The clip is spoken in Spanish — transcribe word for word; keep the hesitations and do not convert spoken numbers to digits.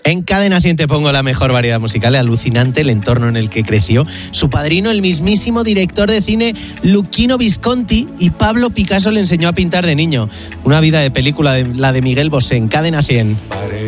En Cadena cien te pongo la mejor variedad musical, alucinante el entorno en el que creció. Su padrino, el mismísimo director de cine Luchino Visconti, y Pablo Picasso le enseñó a pintar de niño. Una vida de película, de, la de Miguel Bosé, en Cadena cien.